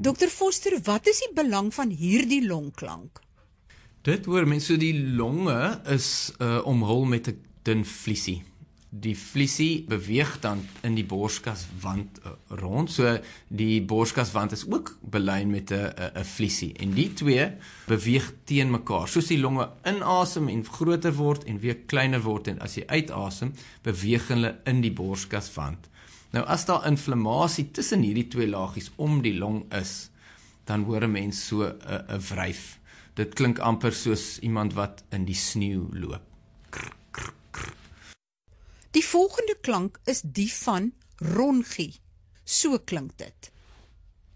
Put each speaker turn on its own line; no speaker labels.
Dr. Foster, wat is die belang van hierdie longklank?
Dit hoor mense, so die longe is omhul met 'n dun vliesie. Die vliesie beweeg dan in die borskaswand rond, so die borskaswand is ook belyn met 'n vliesie, en die twee beweeg teen mekaar, soos die longe inasem en groter word en weer kleiner word, en as jy uitasem, beweeg hulle in die borskaswand. Nou as daar inflammasie tussen hierdie twee laagies om die long is, dan hoor 'n mens so 'n wryf. Dit klink amper soos iemand wat in die sneeu loop. Krr, krr, krr.
Die volgende klank is die van rongie. So klink dit.